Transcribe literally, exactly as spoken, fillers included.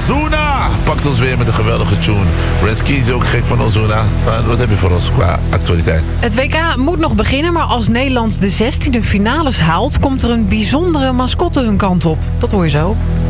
Ozuna pakt ons weer met een geweldige tune. Reski is ook gek van Ozuna. Maar wat heb je voor ons qua actualiteit? Het W K moet nog beginnen, maar als Nederland de zestiende finales haalt, komt er een bijzondere mascotte hun kant op. Dat hoor je zo.